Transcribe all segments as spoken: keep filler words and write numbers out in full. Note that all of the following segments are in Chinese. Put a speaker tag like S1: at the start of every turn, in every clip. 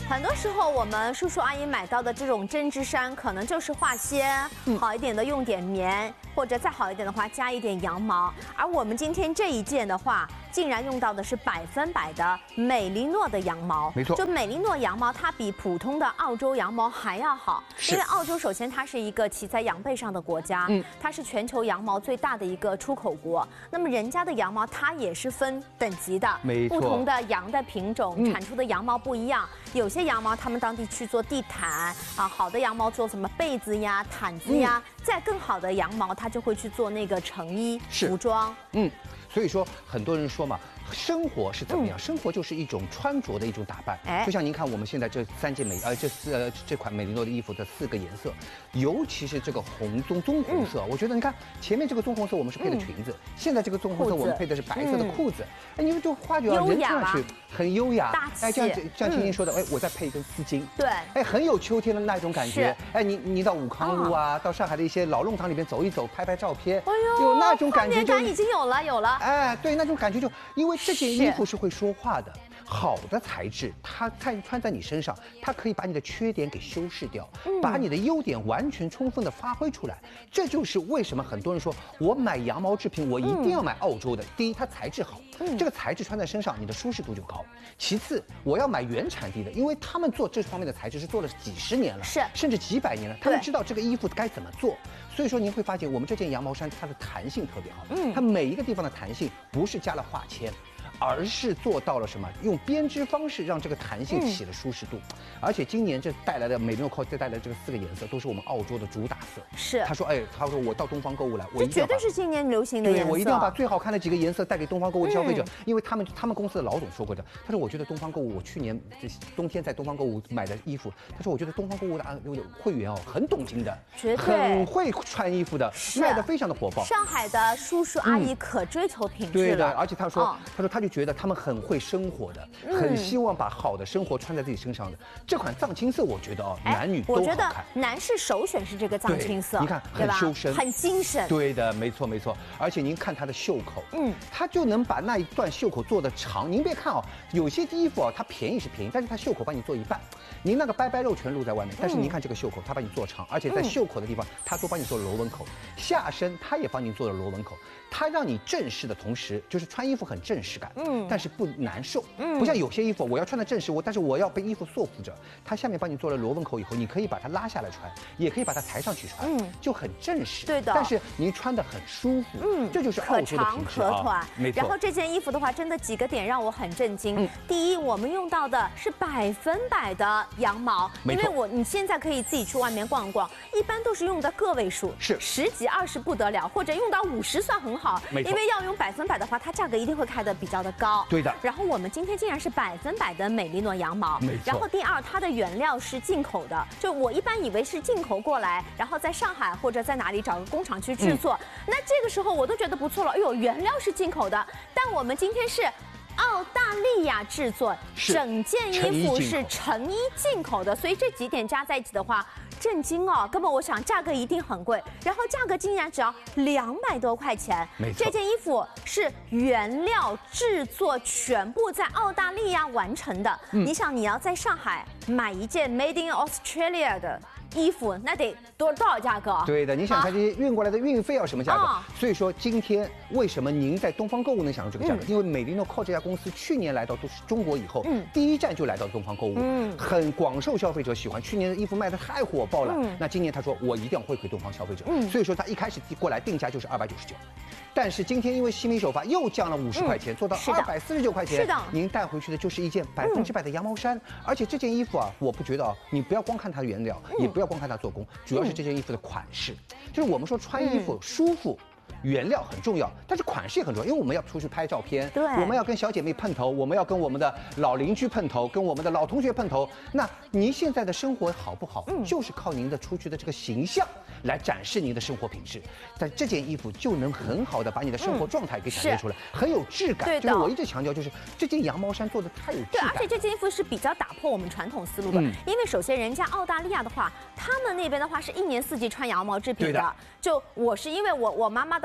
S1: 很多时候我们叔叔阿姨买到的这种针织衫，可能就是化纤，
S2: 嗯、
S1: 好一点的用点棉，或者再好一点的话加一点羊毛。而我们今天这一件的话，竟然用到的是百分百的美利诺的羊毛。
S2: 没错，
S1: 就美利诺羊毛，它比普通的澳洲羊毛还要好，因为澳洲首先它是一个骑在羊背上的国家，嗯，它是全球羊毛最大的一个出口国。那么人家的羊毛它也是分等级的，
S2: 没错，
S1: 不同的羊的品种产出的羊毛不一样，有些。些羊毛，他们当地去做地毯啊，好的羊毛做什么被子呀、毯子呀，嗯、再更好的羊毛，他就会去做那个成衣、服装。
S2: 嗯，所以说很多人说嘛。生活是怎么样？嗯、生活就是一种穿着的一种打扮。哎，就像您看我们现在这三件美呃这四呃这款美利诺的衣服的四个颜色，尤其是这个红棕棕红色，嗯、我觉得你看前面这个棕红色我们是配的裙子，嗯、现在这个棕红色我们配的是白色的裤子。哎、嗯，你就发觉人看上去很优雅，
S1: 大气。
S2: 哎，像像青青说的，哎，我再配一根丝巾，
S1: 对，
S2: 哎，很有秋天的那种感觉。哎，你你到武康路啊，到上海的一些老弄堂里面走一走，拍拍照片，哎呦，有那种感觉就
S1: 画面感已经有了有了。
S2: 哎，对，那种感觉就因为这件衣服是会说话的，好的材质，它在穿在你身上，它可以把你的缺点给修饰掉，嗯、把你的优点完全充分的发挥出来。这就是为什么很多人说我买羊毛制品，我一定要买澳洲的。嗯、第一，它材质好，嗯、这个材质穿在身上，你的舒适度就高。其次，我要买原产地的，因为他们做这方面的材质是做了几十年了，
S1: 是甚
S2: 至几百年了，他们知道这个衣服该怎么做。所以说您会发现，我们这件羊毛衫它的弹性特别好，嗯，它每一个地方的弹性不是加了化纤。而是做到了什么？用编织方式让这个弹性起了舒适度，嗯、而且今年这带来的美利诺 Co 带来的这个四个颜色都是我们澳洲的主打色。
S1: 是，
S2: 他说，哎，他说我到东方购物来，我
S1: 这绝对是今年流行的颜色。
S2: 对，我一定要把最好看的几个颜色带给东方购物的消费者，嗯、因为他们他们公司的老总说过的，他说我觉得东方购物，我去年这冬天在东方购物买的衣服，他说我觉得东方购物的啊会员哦很懂经的，
S1: 绝对
S2: 很会穿衣服的，卖的非常的火爆。
S1: 上海的叔叔阿姨可追求品质了，
S2: 对的，而且他说，哦、他说他就觉得他们很会生活的，很希望把好的生活穿在自己身上的。这款藏青色，我觉得哦，男女都好看。
S1: 我觉得男士首选是这个藏青色，
S2: 你看很修身，
S1: 很精神。
S2: 对的，没错没错。而且您看它的袖口，嗯，它就能把那一段袖口做得长。您别看哦，有些衣服哦，它便宜是便宜，但是它袖口帮你做一半，您那个掰掰肉全露在外面。但是您看这个袖口，它帮你做长，而且在袖口的地方，它都帮你做了螺纹口。下身它也帮你做了螺纹口，它让你正式的同时，就是穿衣服很正式感，嗯，但是不难受。嗯，不像有些衣服，我要穿的正式，我但是我要被衣服束缚着。它下面帮你做了螺纹口以后，你可以把它拉下来穿，也可以把它抬上去穿，嗯，就很正式。
S1: 对的，
S2: 但是您穿的很舒服，嗯，这就是澳洲的品质啊。可长可短，没错。
S1: 然后这件衣服的话，真的几个点让我很震惊。嗯，第一，我们用到的是百分百的羊毛，因为我你现在可以自己去外面逛逛，一般都是用的个位数，
S2: 是
S1: 十几二十不得了，或者用到五十算很好。
S2: 没错，
S1: 因为要用百分百的话，它价格一定会开得比较的高。
S2: 对的。
S1: 然后我们今天竟然是百分百的美利诺羊毛，
S2: 没错。
S1: 然后第二，它的原料是进口的，就我一般以为是进口过来，然后在上海或者在哪里找个工厂去制作。嗯、那这个时候我都觉得不错了，哎呦，原料是进口的，但我们今天是澳大利亚制作，整件衣服是成衣进口的，所以这几点加在一起的话，震惊哦！根本我想价格一定很贵，然后价格竟然只要两百多块钱。
S2: 没错，
S1: 这件衣服是原料制作全部在澳大利亚完成的。嗯、你想，你要在上海买一件 Made in Australia 的衣服，那得多多少价格？
S2: 对的，你想看这些运过来的运费要什么价格？啊、所以说今天为什么您在东方购物能享受这个价格？嗯、因为美利诺 Co 这家公司去年来到中国以后，嗯、第一站就来到东方购物，嗯、很广受消费者喜欢。去年的衣服卖得太火爆了，嗯、那今年他说我一定要回馈东方消费者，嗯、所以说他一开始过来定价就是二百九十九，但是今天因为新民首发又降了五十块钱，做到二百四十九块钱，
S1: 是的，
S2: 您带回去的就是一件百分之百的羊毛衫，嗯、而且这件衣服啊，我不觉得啊，你不要光看它的原料，嗯、也不要光看它做工，主要是这件衣服的款式，就是我们说穿衣服舒服。原料很重要，但是款式也很重要，因为我们要出去拍照片，
S1: 对，
S2: 我们要跟小姐妹碰头，我们要跟我们的老邻居碰头，跟我们的老同学碰头。那您现在的生活好不好，嗯、就是靠您的出去的这个形象来展示您的生活品质。但这件衣服就能很好的把你的生活状态给展现出来，嗯、很有质感。
S1: 对的，
S2: 就是我一直强调，就是这件羊毛衫做的太有质感。
S1: 对，而且这件衣服是比较打破我们传统思路的，嗯、因为首先人家澳大利亚的话，他们那边的话是一年四季穿羊毛制品的。
S2: 的就
S1: 我是因为我我妈妈的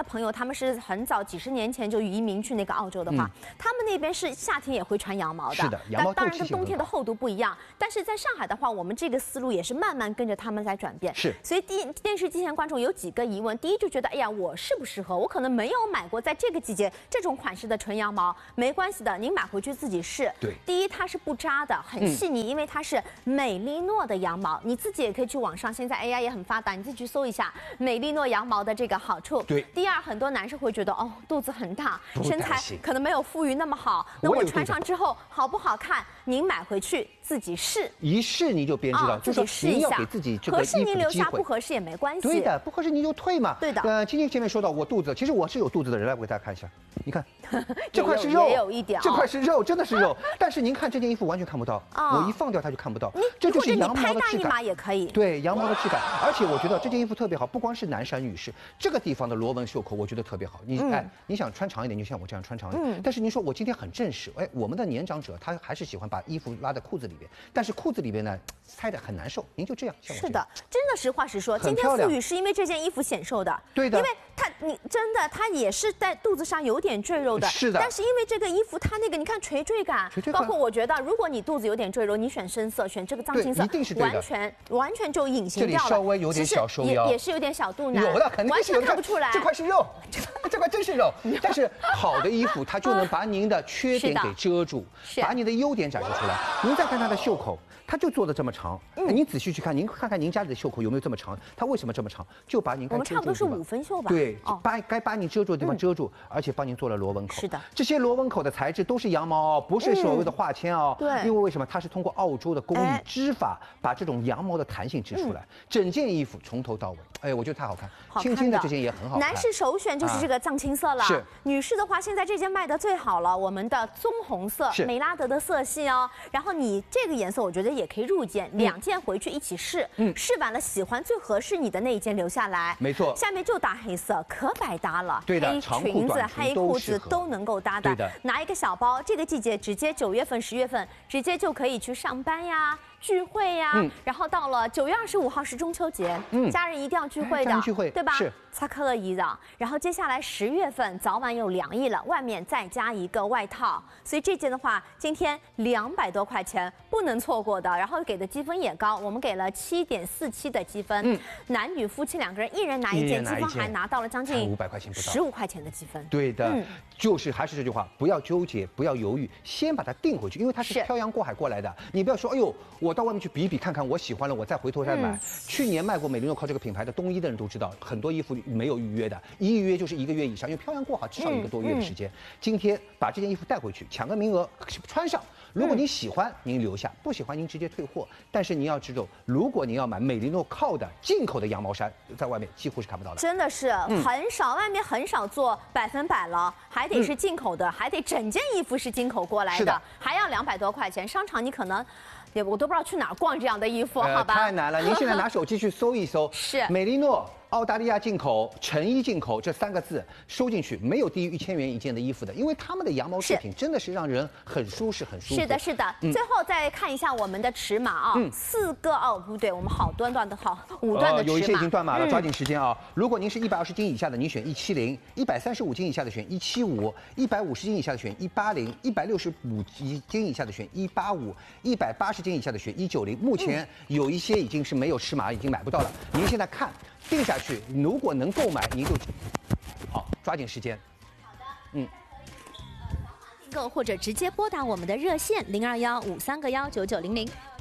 S1: 的朋友他们是很早几十年前就移民去那个澳洲的话，嗯、他们那边是夏天也会穿羊毛的。
S2: 是的，羊毛
S1: 当然跟冬天的厚度不一样。但是在上海的话，我们这个思路也是慢慢跟着他们在转变。
S2: 是。
S1: 所以电电视机前观众有几个疑问：第一就觉得，哎呀，我适不适合？我可能没有买过在这个季节这种款式的纯羊毛，没关系的，您买回去自己试。
S2: 对。
S1: 第一，它是不扎的，很细腻，嗯、因为它是美利诺的羊毛，你自己也可以去网上，现在 A I 也很发达，你自己去搜一下美利诺羊毛的这个好处。
S2: 对。
S1: 第二，很多男生会觉得，哦，肚子很大，身材可能没有富裕那么好，那我穿上之后好不好看？您买回去自己试，
S2: 一试你就便知道，
S1: 哦、自己试一下，
S2: 给自己这个
S1: 合适您留下，不合适也没关系。
S2: 对的，不合适您就退嘛。
S1: 对的。
S2: 呃，今天前面说到我肚子，其实我是有肚子的人，来我给大家看一下，你看，这块是肉，
S1: 也有一点、哦，
S2: 这块是肉，真的是肉。但是您看这件衣服完全看不到，哦、我一放掉它就看不到，这就是羊毛的质感。
S1: 也可以。
S2: 对，羊毛的质感，而且我觉得这件衣服特别好，不光是男士女士，这个地方的螺纹袖口我觉得特别好。你、嗯、哎，你想穿长一点，就像我这样穿长一点。嗯、但是您说我今天很正式，哎，我们的年长者他还是喜欢把衣服拉在裤子里边，但是裤子里边呢塞得很难受，您就这样。像我这样
S1: 是的，真的实话实说，今天傅宇是因为这件衣服显瘦的。
S2: 对的，
S1: 因为他你真的他也是在肚子上有点赘肉的。
S2: 是的。
S1: 但是因为这个衣服它那个你看垂坠感，
S2: 垂坠感，
S1: 包括我觉得如果你肚子有点赘肉，你选深色，选这个藏青色，
S2: 一定是对的，
S1: 完全完全就隐形掉了。
S2: 这里稍微有点小收腰，
S1: 也也是有点小肚腩，
S2: 有的肯定是有的，
S1: 完全看不出来。
S2: 这块是肉，这块真是肉。但是好的衣服它就能把您的缺点给遮住，把你的优点展示出来。您再看它的袖口，它就做的这么长。嗯，您仔细去看，您看看您家里的袖口有没有这么长？它为什么这么长？就把您该遮住的地方，
S1: 我们差不多是五分袖吧？
S2: 对，把该把你遮住的地方遮住，而且帮您做了螺纹口。
S1: 是的，
S2: 这些螺纹口的材质都是羊毛哦，不是所谓的化纤哦。
S1: 对，
S2: 因为为什么？它是通过澳洲的工艺织法，把这种羊毛的弹性织出来，整件衣服从头到尾，哎，我觉得太好看。青青的这件也很好看。
S1: 男士首选就是这个藏青色了。是。女士的话，现在这件卖的最好了，我们的棕红色，美拉德的色系哦。然后你这个颜色，我觉得也可以入件，两件回去一起试。嗯。试完了喜欢最合适你的那一件留下来。
S2: 没错。
S1: 下面就搭黑色，可百搭了。
S2: 对的。
S1: 黑裙子、黑裤子都能够搭的。
S2: 对的。
S1: 拿一个小包，这个季节直接九月份、十月份直接就可以去上班呀。聚会呀、啊，嗯、然后到了九月二十五号是中秋节，嗯，家人一定要聚会的，
S2: 家人聚会
S1: 对吧？
S2: 是，
S1: 擦克勒伊的。然后接下来十月份早晚有凉意了，外面再加一个外套，所以这件的话，今天两百多块钱不能错过的。然后给的积分也高，我们给了七点四七的积分，嗯，男女夫妻两个人一人拿一件，积分还拿到了将近
S2: 五百块钱不到，
S1: 十五块钱的积分。
S2: 对的，嗯、就是还是这句话，不要纠结，不要犹豫，先把它订回去，因为它是漂洋过海过来的，你不要说，哎呦，我到外面去比一比看。看我喜欢了，我再回头再买。嗯、去年卖过美利诺靠这个品牌的冬衣的人都知道，很多衣服没有预约的，一预约就是一个月以上，因为漂洋过海至少一个多月的时间。嗯嗯、今天把这件衣服带回去，抢个名额穿上。如果你喜欢，您留下；不喜欢，您直接退货。但是您要知道，如果您要买美利诺靠的进口的羊毛衫，在外面几乎是看不到的。
S1: 真的是、嗯、很少，外面很少做百分百了，还得是进口的，嗯、还得整件衣服是进口过来的，
S2: 的
S1: 还要两百多块钱。商场你可能。也我都不知道去哪儿逛这样的衣服，
S2: 呃、
S1: 好吧？
S2: 太难了，您现在拿手机去搜一搜，
S1: 是
S2: 美利诺。澳大利亚进口、成衣进口这三个字收进去，没有低于一千元一件的衣服的，因为他们的羊毛制品真的是让人很舒适、很舒服。
S1: 是的，是的。嗯、最后再看一下我们的尺码啊，嗯、四个哦，不对，我们好端端的好五段的尺码、呃，
S2: 有一些已经断码了，嗯、抓紧时间啊！如果您是一百二十斤以下的，您选一七零；一百三十五斤以下的选一七五；一百五十斤以下的选一八零；一百六十五斤以下的选一八五；一百八十斤以下的选一九零。目前有一些已经是没有尺码，已经买不到了。您现在看。定下去，如果能购买，您就好，抓紧时间。
S1: 好的，嗯。订购或者直接拨打我们的热线零二幺五三个幺九九零零。